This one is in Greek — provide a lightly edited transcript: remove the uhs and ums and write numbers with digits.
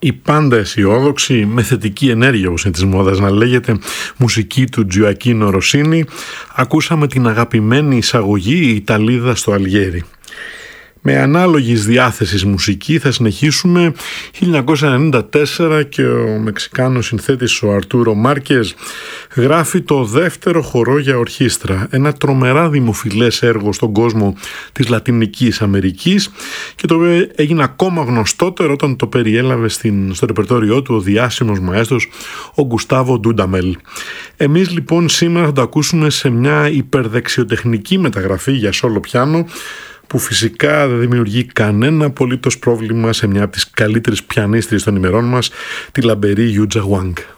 η πάντα αισιόδοξη, με θετική ενέργεια όπως είναι της μόδας να λέγεται, μουσική του Τζοακίνο Ροσίνι, ακούσαμε την αγαπημένη εισαγωγή «Η Ιταλίδα στο Αλγέρι». Με ανάλογης διάθεσης μουσική θα συνεχίσουμε. 1994 και ο Μεξικάνος συνθέτης ο Αρτούρο Μάρκες γράφει το δεύτερο χορό για ορχήστρα, ένα τρομερά δημοφιλές έργο στον κόσμο της Λατινικής Αμερικής και το οποίο έγινε ακόμα γνωστότερο όταν το περιέλαβε στο ρεπερτόριό του ο διάσημος μαέστρος ο Γκουστάβο Ντούνταμελ. Εμείς λοιπόν σήμερα θα το ακούσουμε σε μια υπερδεξιοτεχνική μεταγραφή για σόλο πιάνο που φυσικά δεν δημιουργεί κανένα απολύτως πρόβλημα σε μια από τις καλύτερες πιανίστριες των ημερών μας, τη λαμπερή Ιούτζα Γουάνγκ.